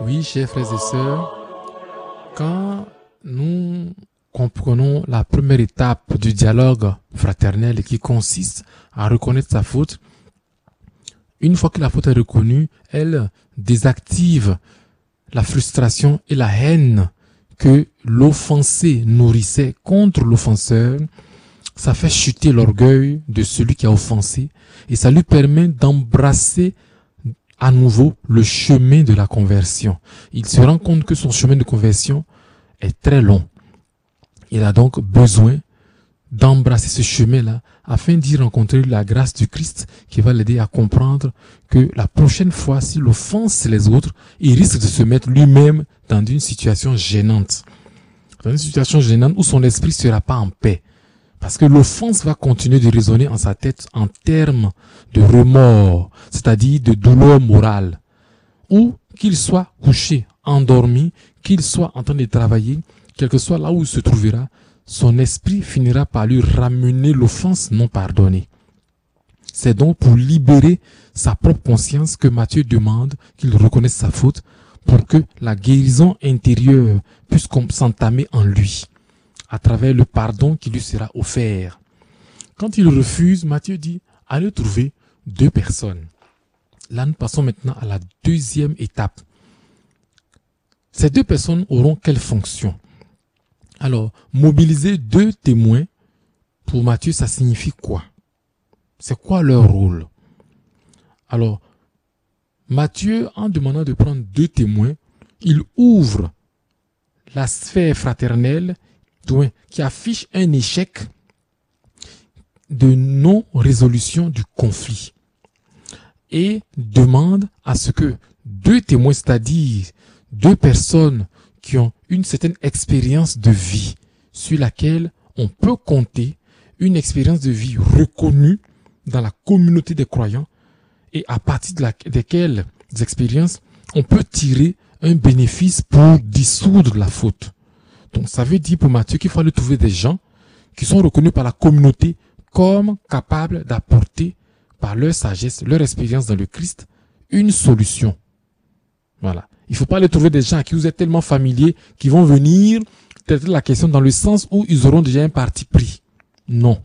Oui, chers frères et sœurs, quand nous comprenons la première étape du dialogue fraternel qui consiste à reconnaître sa faute, une fois que la faute est reconnue, elle désactive la frustration et la haine que l'offensé nourrissait contre l'offenseur. Ça fait chuter l'orgueil de celui qui a offensé et ça lui permet d'embrasser à nouveau le chemin de la conversion. Il se rend compte que son chemin de conversion est très long. Il a donc besoin d'embrasser ce chemin-là afin d'y rencontrer la grâce du Christ qui va l'aider à comprendre que la prochaine fois, s'il offense les autres, il risque de se mettre lui-même dans une situation gênante. Dans une situation gênante où son esprit ne sera pas en paix. Parce que l'offense va continuer de résonner en sa tête en termes de remords, c'est-à-dire de douleur morale. Ou qu'il soit couché, endormi, qu'il soit en train de travailler, quel que soit là où il se trouvera, son esprit finira par lui ramener l'offense non pardonnée. C'est donc pour libérer sa propre conscience que Matthieu demande qu'il reconnaisse sa faute pour que la guérison intérieure puisse s'entamer en lui, à travers le pardon qui lui sera offert. Quand il refuse, Matthieu dit, allez trouver 2 personnes. Là, nous passons maintenant à la deuxième étape. Ces 2 personnes auront quelle fonction? Alors, mobiliser 2 témoins, pour Matthieu, ça signifie quoi? C'est quoi leur rôle? Alors, Matthieu, en demandant de prendre 2 témoins, il ouvre la sphère fraternelle qui affiche un échec de non-résolution du conflit et demande à ce que 2 témoins, c'est-à-dire 2 personnes qui ont une certaine expérience de vie sur laquelle on peut compter, une expérience de vie reconnue dans la communauté des croyants et à partir desquelles expériences on peut tirer un bénéfice pour dissoudre la faute. Donc ça veut dire pour Matthieu qu'il faut aller trouver des gens qui sont reconnus par la communauté comme capables d'apporter par leur sagesse, leur expérience dans le Christ, une solution. Voilà. Il ne faut pas aller trouver des gens à qui vous êtes tellement familiers qui vont venir traiter la question dans le sens où ils auront déjà un parti pris. Non.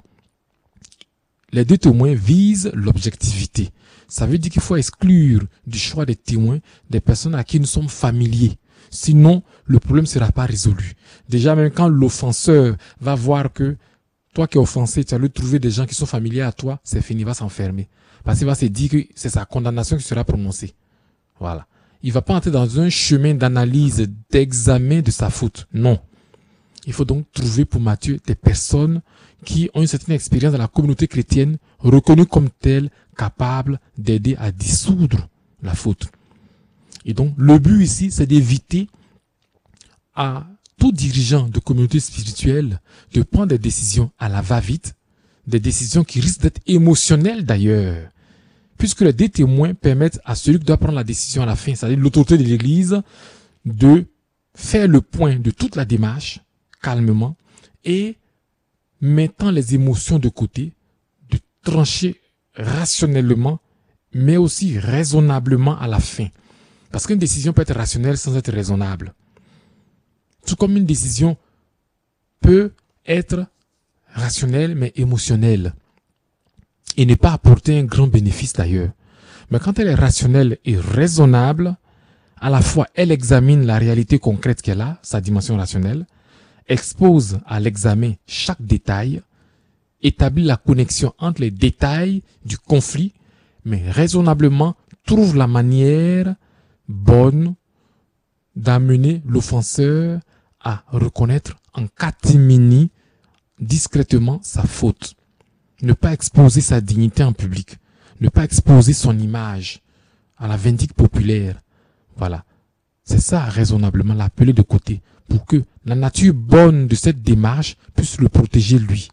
Les 2 témoins visent l'objectivité. Ça veut dire qu'il faut exclure du choix des témoins des personnes à qui nous sommes familiers. Sinon, le problème ne sera pas résolu. Déjà, même quand l'offenseur va voir que toi qui es offensé, tu as le trouver des gens qui sont familiers à toi, c'est fini, il va s'enfermer. Parce qu'il va se dire que c'est sa condamnation qui sera prononcée. Voilà. Il ne va pas entrer dans un chemin d'analyse, d'examen de sa faute. Non. Il faut donc trouver pour Matthieu des personnes qui ont une certaine expérience dans la communauté chrétienne, reconnues comme telles, capables d'aider à dissoudre la faute. Et donc, le but ici, c'est d'éviter à tout dirigeant de communauté spirituelle de prendre des décisions à la va-vite, des décisions qui risquent d'être émotionnelles d'ailleurs, puisque les 2 témoins permettent à celui qui doit prendre la décision à la fin, c'est-à-dire l'autorité de l'Église, de faire le point de toute la démarche, calmement, et mettant les émotions de côté, de trancher rationnellement, mais aussi raisonnablement à la fin. Parce qu'une décision peut être rationnelle sans être raisonnable. Tout comme une décision peut être rationnelle mais émotionnelle. Et ne pas apporter un grand bénéfice d'ailleurs. Mais quand elle est rationnelle et raisonnable, à la fois elle examine la réalité concrète qu'elle a, sa dimension rationnelle, expose à l'examen chaque détail, établit la connexion entre les détails du conflit, mais raisonnablement trouve la manière bonne d'amener l'offenseur à reconnaître en catimini discrètement sa faute. Ne pas exposer sa dignité en public. Ne pas exposer son image à la vindicte populaire. Voilà. C'est ça, raisonnablement, l'appeler de côté pour que la nature bonne de cette démarche puisse le protéger lui.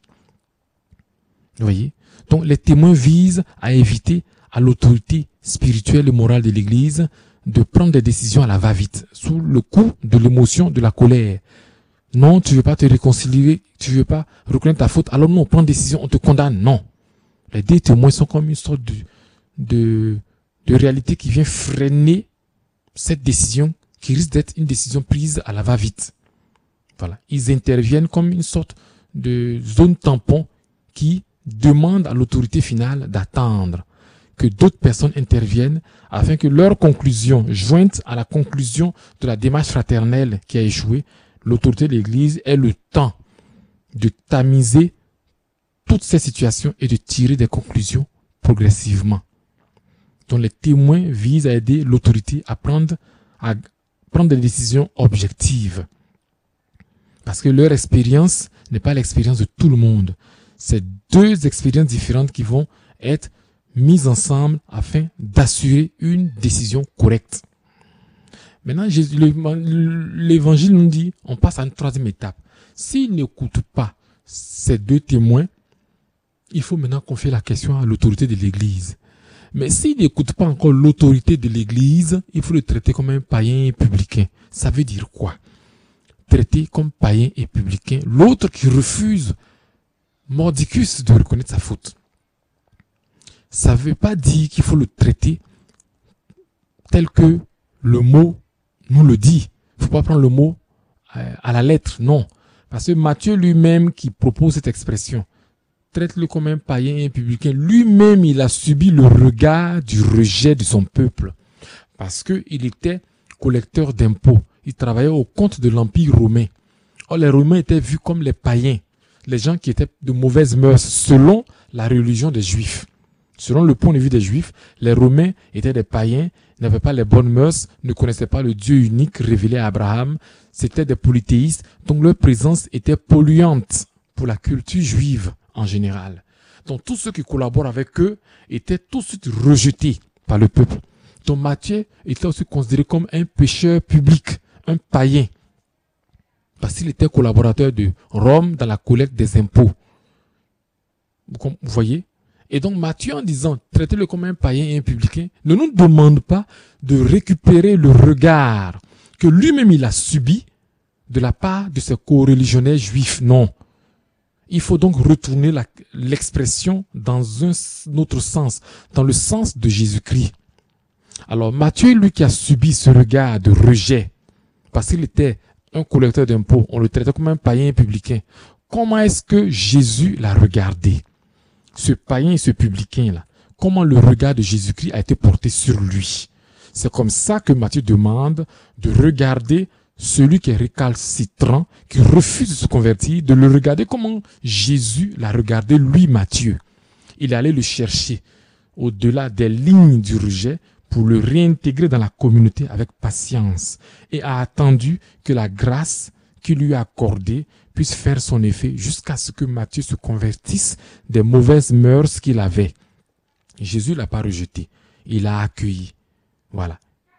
Vous voyez? Donc, les témoins visent à éviter à l'autorité spirituelle et morale de l'Église de prendre des décisions à la va-vite, sous le coup de l'émotion, de la colère. Non, tu veux pas te réconcilier, tu veux pas reconnaître ta faute, alors nous on prend une décision, on te condamne. Non. Les 2 témoins sont comme une sorte de réalité qui vient freiner cette décision qui risque d'être une décision prise à la va-vite. Voilà. Ils interviennent comme une sorte de zone tampon qui demande à l'autorité finale d'attendre que d'autres personnes interviennent afin que leur conclusion, jointe à la conclusion de la démarche fraternelle qui a échoué, l'autorité de l'Église ait le temps de tamiser toutes ces situations et de tirer des conclusions progressivement. Donc les témoins visent à aider l'autorité à prendre des décisions objectives. Parce que leur expérience n'est pas l'expérience de tout le monde. C'est deux expériences différentes qui vont être mises ensemble afin d'assurer une décision correcte. Maintenant, l'évangile nous dit, on passe à une troisième étape. S'ils n'écoutent pas ces deux témoins, il faut maintenant confier la question à l'autorité de l'Église. Mais s'il n'écoute pas encore l'autorité de l'Église, il faut le traiter comme un païen et publicain. Ça veut dire quoi? Traiter comme païen et publicain l'autre qui refuse mordicus de reconnaître sa faute. Ça ne veut pas dire qu'il faut le traiter tel que le mot nous le dit. Il ne faut pas prendre le mot à la lettre, non. Parce que Matthieu lui-même qui propose cette expression, traite-le comme un païen et un publicain. Lui-même, il a subi le regard du rejet de son peuple. Parce qu'il était collecteur d'impôts. Il travaillait au compte de l'Empire romain. Or, les Romains étaient vus comme les païens, les gens qui étaient de mauvaises mœurs, selon la religion des Juifs. Selon le point de vue des Juifs, les Romains étaient des païens, n'avaient pas les bonnes mœurs, ne connaissaient pas le Dieu unique révélé à Abraham. C'était des polythéistes, donc leur présence était polluante pour la culture juive en général. Donc tous ceux qui collaborent avec eux étaient tout de suite rejetés par le peuple. Donc Matthieu était aussi considéré comme un pécheur public, un païen, parce qu'il était collaborateur de Rome dans la collecte des impôts. Vous voyez? Et donc Matthieu, en disant traitez-le comme un païen et un publicain, ne nous demande pas de récupérer le regard que lui-même il a subi de la part de ses co-religionnaires juifs. Non. Il faut donc retourner l'expression dans un autre sens, dans le sens de Jésus-Christ. Alors Matthieu, lui qui a subi ce regard de rejet, parce qu'il était un collecteur d'impôts, on le traitait comme un païen et publicain. Comment est-ce que Jésus l'a regardé? Ce païen et ce publicain-là, comment le regard de Jésus-Christ a été porté sur lui? C'est comme ça que Matthieu demande de regarder celui qui est récalcitrant, qui refuse de se convertir, de le regarder comment Jésus l'a regardé, lui, Matthieu. Il allait le chercher au-delà des lignes du rejet pour le réintégrer dans la communauté avec patience et a attendu que la grâce qu'il lui a accordée puisse faire son effet jusqu'à ce que Matthieu se convertisse des mauvaises mœurs qu'il avait. Jésus ne l'a pas rejeté, il l'a accueilli. Voilà.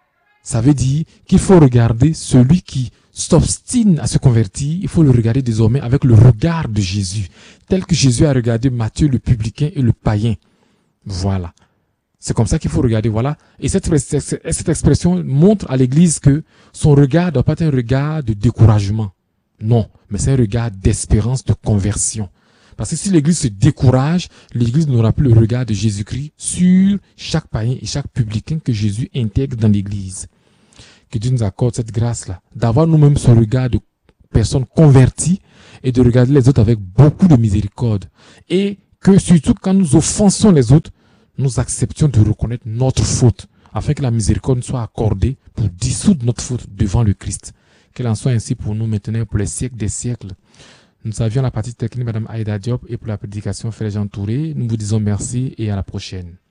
Ça veut dire qu'il faut regarder celui qui s'obstine à se convertir, il faut le regarder désormais avec le regard de Jésus, tel que Jésus a regardé Matthieu le publicain et le païen. Voilà. C'est comme ça qu'il faut regarder, voilà. Et cette expression montre à l'Église que son regard ne doit pas être un regard de découragement. Non, mais c'est un regard d'espérance, de conversion. Parce que si l'Église se décourage, l'Église n'aura plus le regard de Jésus-Christ sur chaque païen et chaque publicain que Jésus intègre dans l'Église. Que Dieu nous accorde cette grâce-là, d'avoir nous-mêmes ce regard de personnes converties et de regarder les autres avec beaucoup de miséricorde. Et que surtout quand nous offensons les autres, nous acceptions de reconnaître notre faute, afin que la miséricorde nous soit accordée pour dissoudre notre faute devant le Christ. Qu'elle en soit ainsi pour nous maintenant et pour les siècles des siècles. Nous avions la partie technique, Madame Aïda Diop, et pour la prédication, Frère Jean Touré. Nous vous disons merci et à la prochaine.